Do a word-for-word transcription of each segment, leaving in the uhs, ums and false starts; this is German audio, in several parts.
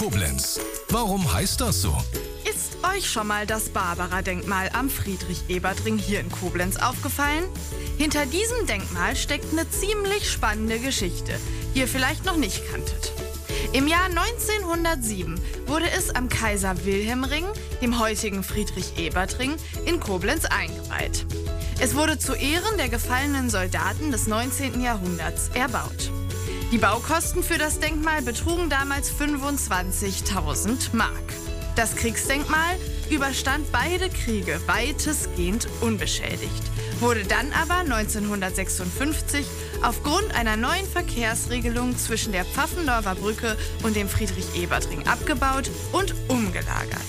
Koblenz. Warum heißt das so? Ist euch schon mal das Barbara-Denkmal am Friedrich-Ebert-Ring hier in Koblenz aufgefallen? Hinter diesem Denkmal steckt eine ziemlich spannende Geschichte, die ihr vielleicht noch nicht kanntet. Im Jahr neunzehnhundertsieben wurde es am Kaiser-Wilhelm-Ring, dem heutigen Friedrich-Ebert-Ring, in Koblenz eingeweiht. Es wurde zu Ehren der gefallenen Soldaten des neunzehnten Jahrhunderts erbaut. Die Baukosten für das Denkmal betrugen damals fünfundzwanzigtausend Mark. Das Kriegsdenkmal überstand beide Kriege weitestgehend unbeschädigt, wurde dann aber neunzehnhundertsechsundfünfzig aufgrund einer neuen Verkehrsregelung zwischen der Pfaffendorfer Brücke und dem Friedrich-Ebert-Ring abgebaut und umgelagert.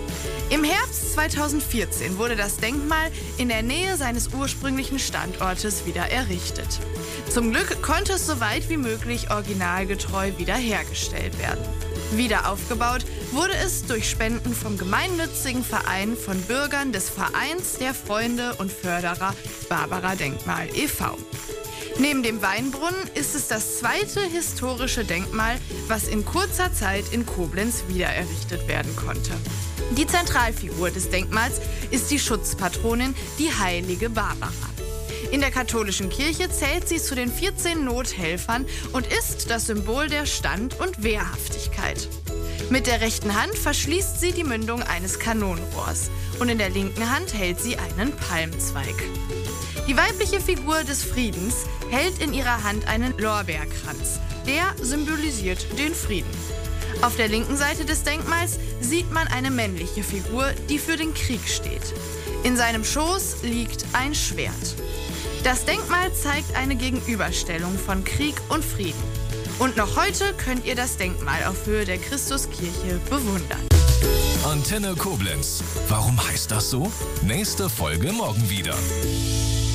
Im Herbst zweitausendvierzehn wurde das Denkmal in der Nähe seines ursprünglichen Standortes wieder errichtet. Zum Glück konnte es so weit wie möglich originalgetreu wiederhergestellt werden. Wieder aufgebaut wurde es durch Spenden vom gemeinnützigen Verein von Bürgern des Vereins der Freunde und Förderer Barbara-Denkmal e V Neben dem Weinbrunnen ist es das zweite historische Denkmal, was in kurzer Zeit in Koblenz wiedererrichtet werden konnte. Die Zentralfigur des Denkmals ist die Schutzpatronin, die heilige Barbara. In der katholischen Kirche zählt sie zu den vierzehn Nothelfern und ist das Symbol der Stand- und Wehrhaftigkeit. Mit der rechten Hand verschließt sie die Mündung eines Kanonenrohrs und in der linken Hand hält sie einen Palmzweig. Die weibliche Figur des Friedens hält in ihrer Hand einen Lorbeerkranz. Der symbolisiert den Frieden. Auf der linken Seite des Denkmals sieht man eine männliche Figur, die für den Krieg steht. In seinem Schoß liegt ein Schwert. Das Denkmal zeigt eine Gegenüberstellung von Krieg und Frieden. Und noch heute könnt ihr das Denkmal auf Höhe der Christuskirche bewundern. Antenne Koblenz. Warum heißt das so? Nächste Folge morgen wieder.